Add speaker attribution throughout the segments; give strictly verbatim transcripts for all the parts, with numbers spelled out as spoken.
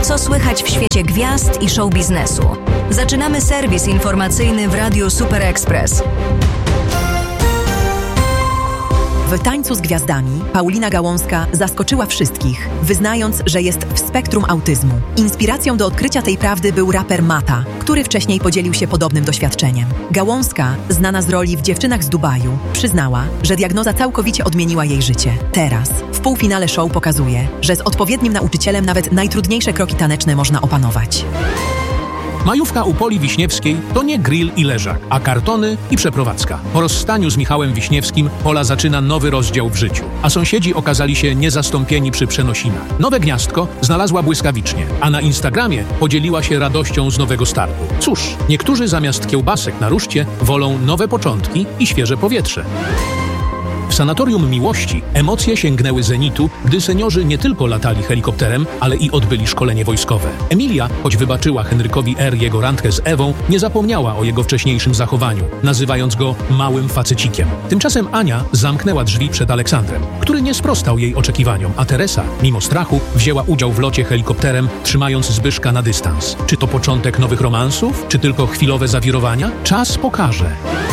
Speaker 1: Co słychać w świecie gwiazd i show biznesu? Zaczynamy serwis informacyjny w Radiu Super Express.
Speaker 2: W Tańcu z Gwiazdami Paulina Gałązka zaskoczyła wszystkich, wyznając, że jest w spektrum autyzmu. Inspiracją do odkrycia tej prawdy był raper Mata, który wcześniej podzielił się podobnym doświadczeniem. Gałązka, znana z roli w Dziewczynach z Dubaju, przyznała, że diagnoza całkowicie odmieniła jej życie. Teraz, w półfinale show pokazuje, że z odpowiednim nauczycielem nawet najtrudniejsze kroki taneczne można opanować.
Speaker 3: Majówka u Poli Wiśniewskiej to nie grill i leżak, a kartony i przeprowadzka. Po rozstaniu z Michałem Wiśniewskim Pola zaczyna nowy rozdział w życiu, a sąsiedzi okazali się niezastąpieni przy przenosinach. Nowe gniazdko znalazła błyskawicznie, a na Instagramie podzieliła się radością z nowego startu. Cóż, niektórzy zamiast kiełbasek na ruszcie wolą nowe początki i świeże powietrze. W Sanatorium Miłości emocje sięgnęły zenitu, gdy seniorzy nie tylko latali helikopterem, ale i odbyli szkolenie wojskowe. Emilia, choć wybaczyła Henrykowi R. jego randkę z Ewą, nie zapomniała o jego wcześniejszym zachowaniu, nazywając go małym facecikiem. Tymczasem Ania zamknęła drzwi przed Aleksandrem, który nie sprostał jej oczekiwaniom, a Teresa, mimo strachu, wzięła udział w locie helikopterem, trzymając Zbyszka na dystans. Czy to początek nowych romansów, czy tylko chwilowe zawirowania? Czas pokaże.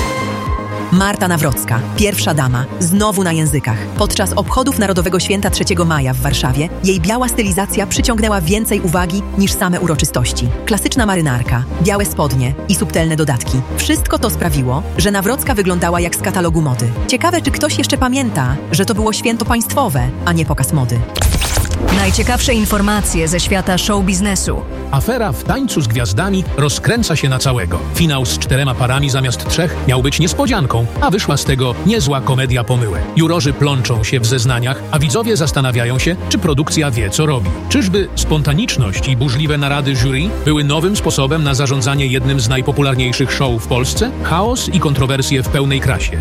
Speaker 2: Marta Nawrocka, pierwsza dama, znowu na językach. Podczas obchodów Narodowego Święta trzeciego maja w Warszawie jej biała stylizacja przyciągnęła więcej uwagi niż same uroczystości. Klasyczna marynarka, białe spodnie i subtelne dodatki. Wszystko to sprawiło, że Nawrocka wyglądała jak z katalogu mody. Ciekawe, czy ktoś jeszcze pamięta, że to było święto państwowe, a nie pokaz mody.
Speaker 1: Najciekawsze informacje ze świata show biznesu.
Speaker 3: Afera w Tańcu z Gwiazdami rozkręca się na całego. Finał z czterema parami zamiast trzech miał być niespodzianką, a wyszła z tego niezła komedia pomyłek. Jurorzy plączą się w zeznaniach, a widzowie zastanawiają się, czy produkcja wie, co robi. Czyżby spontaniczność i burzliwe narady jury były nowym sposobem na zarządzanie jednym z najpopularniejszych show w Polsce? Chaos i kontrowersje w pełnej krasie.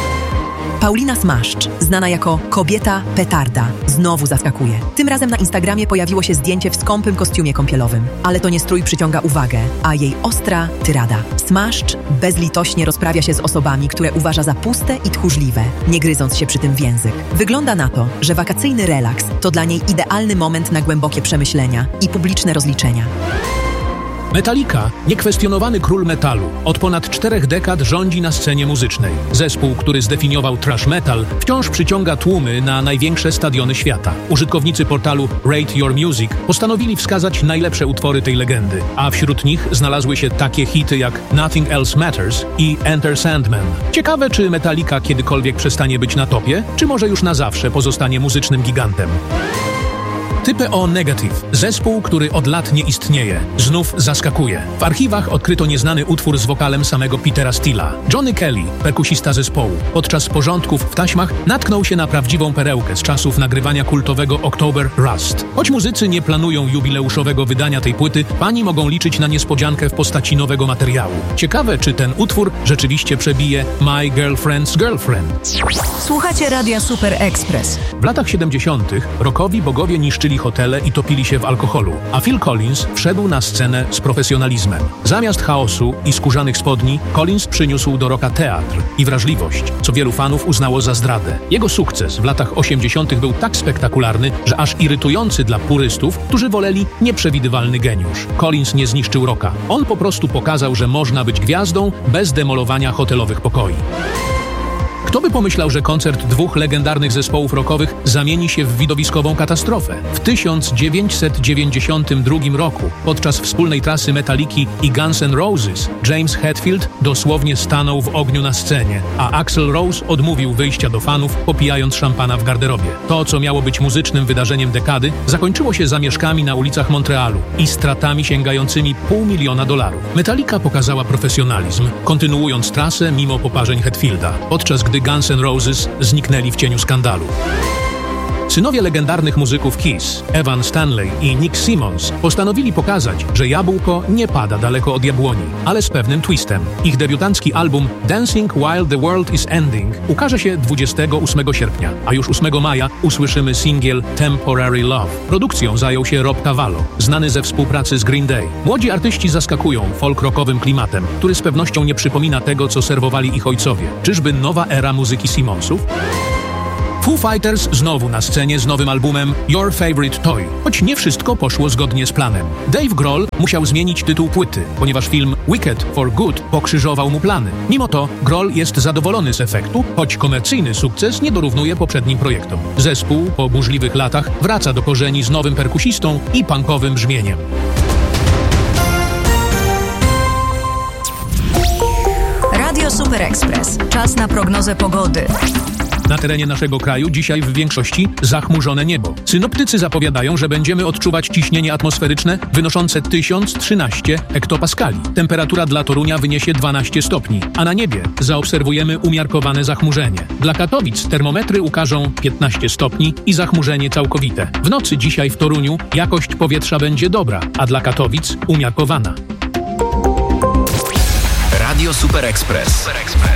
Speaker 2: Paulina Smaszcz, znana jako kobieta petarda, znowu zaskakuje. Tym razem na Instagramie pojawiło się zdjęcie w skąpym kostiumie kąpielowym. Ale to nie strój przyciąga uwagę, a jej ostra tyrada. Smaszcz bezlitośnie rozprawia się z osobami, które uważa za puste i tchórzliwe, nie gryząc się przy tym w język. Wygląda na to, że wakacyjny relaks to dla niej idealny moment na głębokie przemyślenia i publiczne rozliczenia.
Speaker 3: Metallica, niekwestionowany król metalu, od ponad czterech dekad rządzi na scenie muzycznej. Zespół, który zdefiniował thrash metal, wciąż przyciąga tłumy na największe stadiony świata. Użytkownicy portalu Rate Your Music postanowili wskazać najlepsze utwory tej legendy, a wśród nich znalazły się takie hity jak Nothing Else Matters i Enter Sandman. Ciekawe, czy Metallica kiedykolwiek przestanie być na topie, czy może już na zawsze pozostanie muzycznym gigantem. Type O Negative, zespół, który od lat nie istnieje, znów zaskakuje. W archiwach odkryto nieznany utwór z wokalem samego Petera Steela. Johnny Kelly, perkusista zespołu, podczas porządków w taśmach natknął się na prawdziwą perełkę z czasów nagrywania kultowego October Rust. Choć muzycy nie planują jubileuszowego wydania tej płyty, pani mogą liczyć na niespodziankę w postaci nowego materiału. Ciekawe, czy ten utwór rzeczywiście przebije My Girlfriend's Girlfriend.
Speaker 1: Słuchacie Radia Super Express.
Speaker 3: W latach siedemdziesiątych rockowi bogowie niszczyli hotele i topili się w alkoholu, a Phil Collins wszedł na scenę z profesjonalizmem. Zamiast chaosu i skórzanych spodni, Collins przyniósł do rocka teatr i wrażliwość, co wielu fanów uznało za zdradę. Jego sukces w latach osiemdziesiątych był tak spektakularny, że aż irytujący dla purystów, którzy woleli nieprzewidywalny geniusz. Collins nie zniszczył rocka. On po prostu pokazał, że można być gwiazdą bez demolowania hotelowych pokoi. Kto by pomyślał, że koncert dwóch legendarnych zespołów rockowych zamieni się w widowiskową katastrofę? W tysiąc dziewięćset dziewięćdziesiątym drugim roku, podczas wspólnej trasy Metalliki i Guns N' Roses, James Hetfield dosłownie stanął w ogniu na scenie, a Axl Rose odmówił wyjścia do fanów, popijając szampana w garderobie. To, co miało być muzycznym wydarzeniem dekady, zakończyło się zamieszkami na ulicach Montrealu i stratami sięgającymi pół miliona dolarów. Metallica pokazała profesjonalizm, kontynuując trasę mimo poparzeń Hetfielda, podczas gdy Guns N' Roses zniknęli w cieniu skandalu. Synowie legendarnych muzyków Kiss, Evan Stanley i Nick Simmons, postanowili pokazać, że jabłko nie pada daleko od jabłoni, ale z pewnym twistem. Ich debiutancki album Dancing While the World is Ending ukaże się dwudziestego ósmego sierpnia, a już ósmego maja usłyszymy singiel Temporary Love. Produkcją zajął się Rob Cavallo, znany ze współpracy z Green Day. Młodzi artyści zaskakują folk-rockowym klimatem, który z pewnością nie przypomina tego, co serwowali ich ojcowie. Czyżby nowa era muzyki Simmonsów? Foo Fighters znowu na scenie z nowym albumem Your Favorite Toy, choć nie wszystko poszło zgodnie z planem. Dave Grohl musiał zmienić tytuł płyty, ponieważ film Wicked for Good pokrzyżował mu plany. Mimo to Grohl jest zadowolony z efektu, choć komercyjny sukces nie dorównuje poprzednim projektom. Zespół po burzliwych latach wraca do korzeni z nowym perkusistą i punkowym brzmieniem.
Speaker 1: Radio Super Express. Czas na prognozę pogody.
Speaker 3: Na terenie naszego kraju dzisiaj w większości zachmurzone niebo. Synoptycy zapowiadają, że będziemy odczuwać ciśnienie atmosferyczne wynoszące tysiąc trzynaście hektopaskali. Temperatura dla Torunia wyniesie dwanaście stopni, a na niebie zaobserwujemy umiarkowane zachmurzenie. Dla Katowic termometry ukażą piętnaście stopni i zachmurzenie całkowite. W nocy dzisiaj w Toruniu jakość powietrza będzie dobra, a dla Katowic umiarkowana.
Speaker 4: Radio Super Express. Super Express.